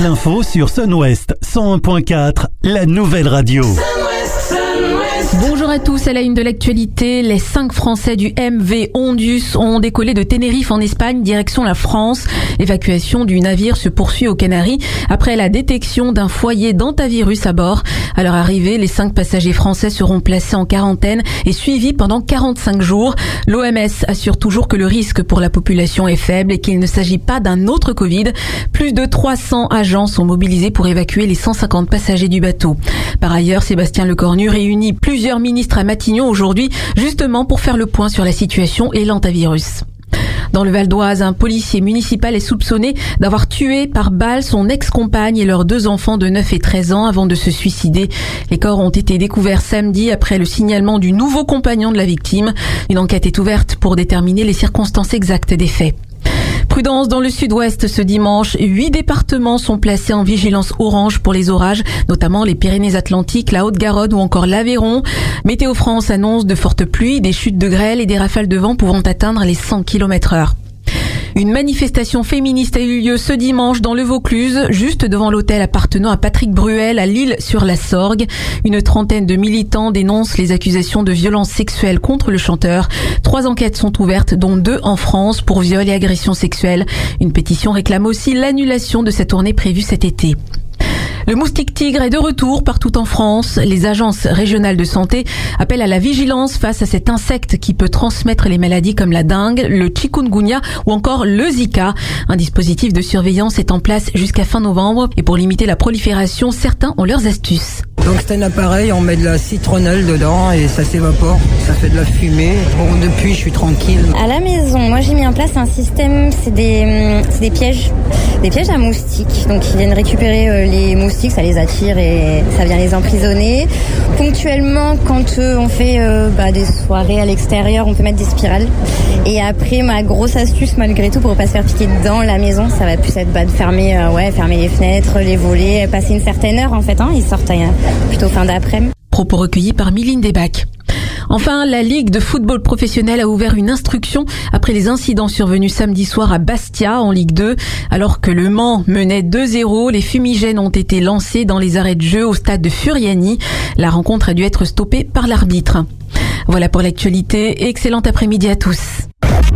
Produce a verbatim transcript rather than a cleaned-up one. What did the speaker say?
l'info sur Sun-Ouest cent un point quatre, la nouvelle radio. Bonjour à tous, à la une de l'actualité, les cinq Français du M V Ondus ont décollé de Tenerife en Espagne, direction la France. L'évacuation du navire se poursuit aux Canaries après la détection d'un foyer d'hantavirus à bord. À leur arrivée, les cinq passagers français seront placés en quarantaine et suivis pendant quarante-cinq jours. L'O M S assure toujours que le risque pour la population est faible et qu'il ne s'agit pas d'un autre Covid. Plus de trois cents agents sont mobilisés pour évacuer les cent cinquante passagers du bateau. Par ailleurs, Sébastien Lecornu réunit plusieurs ministres à Matignon aujourd'hui, justement pour faire le point sur la situation et l'hantavirus. Dans le Val d'Oise, un policier municipal est soupçonné d'avoir tué par balle son ex-compagne et leurs deux enfants de neuf et treize ans avant de se suicider. Les corps ont été découverts samedi après le signalement du nouveau compagnon de la victime. Une enquête est ouverte pour déterminer les circonstances exactes des faits. Prudence dans le sud-ouest ce dimanche. Huit départements sont placés en vigilance orange pour les orages, notamment les Pyrénées-Atlantiques, la Haute-Garonne ou encore l'Aveyron. Météo France annonce de fortes pluies, des chutes de grêle et des rafales de vent pouvant atteindre les cent kilomètres heure. Une manifestation féministe a eu lieu ce dimanche dans le Vaucluse, juste devant l'hôtel appartenant à Patrick Bruel à L'Isle-sur-la-Sorgue. Une trentaine de militants dénoncent les accusations de violences sexuelles contre le chanteur. Trois enquêtes sont ouvertes, dont deux en France pour viol et agression sexuelle. Une pétition réclame aussi l'annulation de sa tournée prévue cet été. Le moustique tigre est de retour partout en France. Les agences régionales de santé appellent à la vigilance face à cet insecte qui peut transmettre les maladies comme la dengue, le chikungunya ou encore le Zika. Un dispositif de surveillance est en place jusqu'à fin novembre et pour limiter la prolifération, certains ont leurs astuces. Donc c'est un appareil, on met de la citronnelle dedans et ça s'évapore, ça fait de la fumée. Bon, depuis je suis tranquille. À la maison, moi j'ai mis en place un système, c'est des, c'est des pièges, des pièges à moustiques. Donc ils viennent récupérer euh, les moustiques, ça les attire et ça vient les emprisonner. Ponctuellement, quand euh, on fait euh, bah, des soirées à l'extérieur, on peut mettre des spirales. Et après, ma grosse astuce malgré tout pour pas se faire piquer dans la maison, ça va plus être bah, de fermer, euh, ouais, fermer les fenêtres, les volets, passer une certaine heure en fait. Hein, ils sortent euh, plutôt fin d'après-midi. Propos recueillis par Miline Desbacs. Enfin, la Ligue de football professionnel a ouvert une instruction après les incidents survenus samedi soir à Bastia en Ligue deux. Alors que le Mans menait deux zéro, les fumigènes ont été lancés dans les arrêts de jeu au stade de Furiani. La rencontre a dû être stoppée par l'arbitre. Voilà pour l'actualité. Excellent après-midi à tous.